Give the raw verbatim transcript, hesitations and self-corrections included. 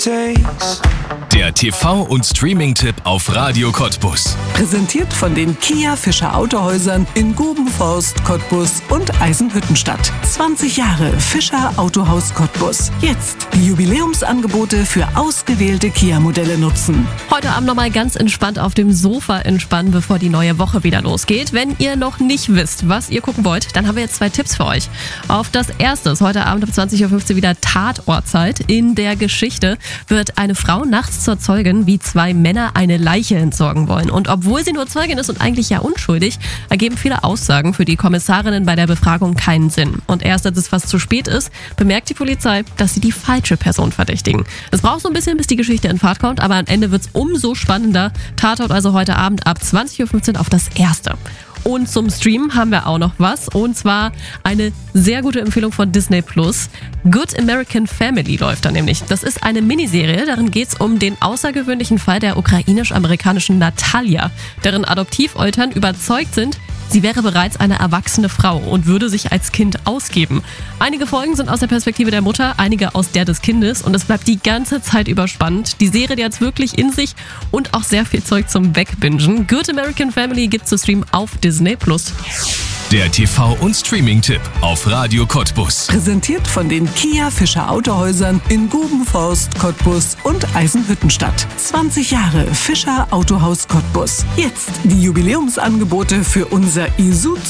Der T V- und Streaming-Tipp auf Radio Cottbus. Präsentiert von den Kia Fischer Autohäusern in Gubenforst, Cottbus und Eisenhüttenstadt. zwanzig Jahre Fischer Autohaus Cottbus. Jetzt die Jubiläumsangebote für ausgewählte Kia-Modelle nutzen. Heute Abend nochmal ganz entspannt auf dem Sofa entspannen, bevor die neue Woche wieder losgeht. Wenn ihr noch nicht wisst, was ihr gucken wollt, dann haben wir jetzt zwei Tipps für euch. Auf das erste ist heute Abend um zwanzig Uhr fünfzehn wieder Tatortzeit. In der Geschichte wird eine Frau nachts zur Zeugin, wie zwei Männer eine Leiche entsorgen wollen. Und obwohl sie nur Zeugin ist und eigentlich ja unschuldig, ergeben viele Aussagen für die Kommissarinnen bei der Befragung keinen Sinn. Und erst als es fast zu spät ist, bemerkt die Polizei, dass sie die falsche Person verdächtigen. Es braucht so ein bisschen, bis die Geschichte in Fahrt kommt, aber am Ende wird es umso spannender. Tatort also heute Abend ab zwanzig Uhr fünfzehn auf das erste. Und zum Stream haben wir auch noch was, und zwar eine sehr gute Empfehlung von Disney Plus. Good American Family läuft da nämlich. Das ist eine Miniserie, darin geht es um den außergewöhnlichen Fall der ukrainisch-amerikanischen Natalia, deren Adoptiveltern überzeugt sind, sie wäre bereits eine erwachsene Frau und würde sich als Kind ausgeben. Einige Folgen sind aus der Perspektive der Mutter, einige aus der des Kindes, und es bleibt die ganze Zeit über spannend. Die Serie, die hat es wirklich in sich und auch sehr viel Zeug zum Wegbingen. Good American Family gibt's zu streamen auf Disney Plus. Der T V- und Streaming-Tipp auf Radio Cottbus. Präsentiert von den Kia Fischer Autohäusern in Gubenforst, Cottbus und Eisenhüttenstadt. zwanzig Jahre Fischer Autohaus Cottbus. Jetzt die Jubiläumsangebote für unser Isuzu